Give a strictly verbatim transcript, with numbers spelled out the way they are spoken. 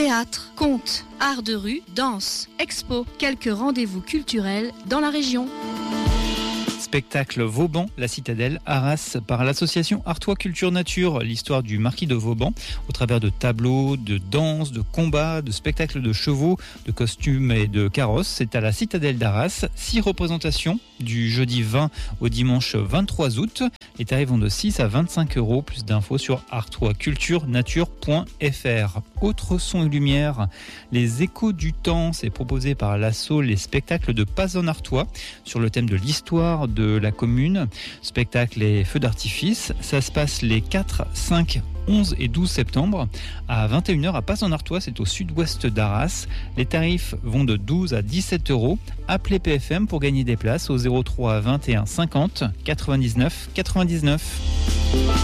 Théâtre, contes, art de rue, danse, expo, quelques rendez-vous culturels dans la région. Spectacle Vauban, la citadelle, Arras, par l'association Artois Culture Nature, l'histoire du marquis de Vauban, au travers de tableaux, de danses, de combats, de spectacles de chevaux, de costumes et de carrosses. C'est à la citadelle d'Arras. Six représentations du jeudi vingt au dimanche vingt-trois août. Les tarifs vont de six à vingt-cinq euros. Plus d'infos sur artois culture nature point f r. Autre son et lumière, les échos du temps, c'est proposé par l'asso Les Spectacles de Pazon-Artois sur le thème de l'histoire de la commune. Spectacle et feux d'artifice. Ça se passe les quatre, cinq, onze et douze septembre à vingt et une heures à Pazon-Artois, c'est au sud-ouest d'Arras. Les tarifs vont de douze à dix-sept euros. Appelez P F M pour gagner des places au zéro trois vingt et un cinquante quatre-vingt-dix-neuf quatre-vingt-dix-neuf.